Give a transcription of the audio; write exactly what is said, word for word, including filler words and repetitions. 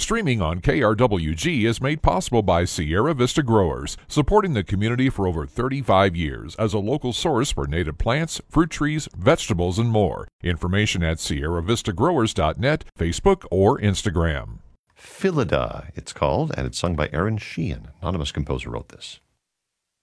Streaming on K R W G is made possible by Sierra Vista Growers, supporting the community for over thirty-five years as a local source for native plants, fruit trees, vegetables, and more. Information at sierra vista growers dot net, Facebook, or Instagram. Philida, it's called, and it's sung by Aaron Sheehan. Anonymous composer wrote this.